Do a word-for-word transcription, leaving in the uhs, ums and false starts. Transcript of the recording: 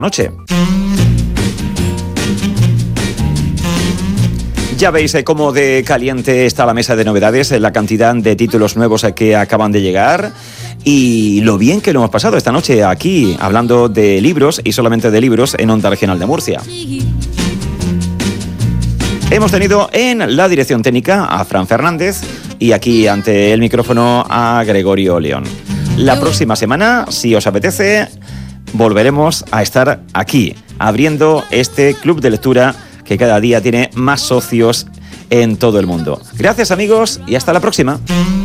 noche. Ya veis eh, cómo de caliente está la mesa de novedades, eh, la cantidad de títulos nuevos eh, que acaban de llegar y lo bien que lo hemos pasado esta noche aquí, hablando de libros y solamente de libros en Onda Regional de Murcia. Hemos tenido en la dirección técnica a Fran Fernández y aquí ante el micrófono a Gregorio León. La próxima semana, si os apetece, volveremos a estar aquí, abriendo este club de lectura que cada día tiene más socios en todo el mundo. Gracias, amigos, y hasta la próxima.